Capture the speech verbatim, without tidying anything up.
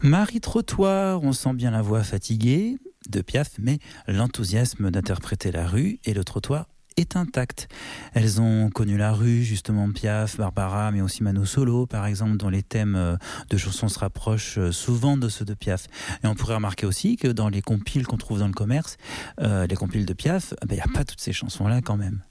Marie Trottoir, on sent bien la voix fatiguée de Piaf, mais l'enthousiasme d'interpréter la rue et le trottoir est intact. Elles ont connu la rue, justement Piaf, Barbara, mais aussi Mano Solo, par exemple, dont les thèmes de chansons se rapprochent souvent de ceux de Piaf. Et on pourrait remarquer aussi que dans les compiles qu'on trouve dans le commerce, euh, les compiles de Piaf, il n'y a pas toutes ces chansons-là quand même.